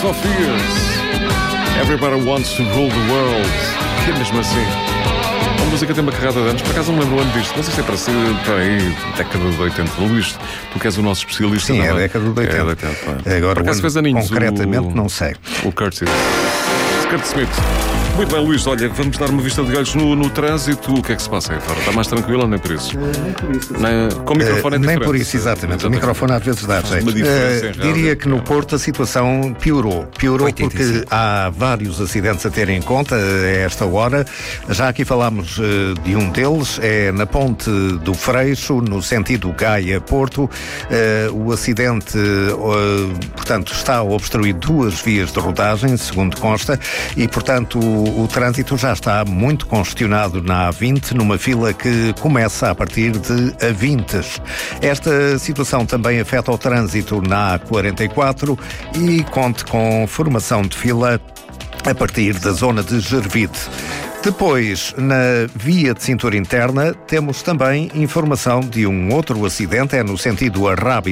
Tears for Fears. Everybody wants to rule the world. Que é mesmo assim. A música tem uma carrada de anos. Por acaso não me lembro o ano disto, mas isto é para aí, década de 80. Luís, tu que és o nosso especialista. Sim, é a década de 80. É a década. Agora, por acaso fez aninhos. Concretamente, não sei. O Curtis Smith. Muito bem, Luís, olha, vamos dar uma vista de olhos no trânsito. O que é que se passa aí fora? Está mais tranquilo ou nem por isso? Nem por isso. Com o microfone é diferente. Nem por isso, exatamente. O microfone às vezes dá jeito. Diria que no Porto a situação piorou. Piorou porque há vários acidentes a ter em conta a esta hora. Já aqui falámos de um deles, é na Ponte do Freixo, no sentido Gaia-Porto. O acidente, portanto, está a obstruir 2 vias de rodagem, segundo consta, e, portanto, o trânsito já está muito congestionado na A20, numa fila que começa a partir de A20. Esta situação também afeta o trânsito na A44 e conte com formação de fila a partir da zona de Gervide. Depois, na via de cintura interna, temos também informação de um outro acidente, é no sentido Arrábida.